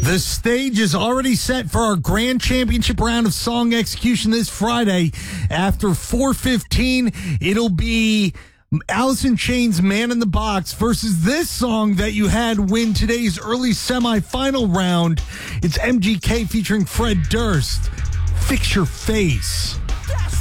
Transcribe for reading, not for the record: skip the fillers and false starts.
The stage is already set for our grand championship round of song execution this Friday. After 4:15, it'll be Alice in Chains' Man in the Box versus this song that you had win today's early semifinal round. It's MGK featuring Fred Durst. Fix Your Face.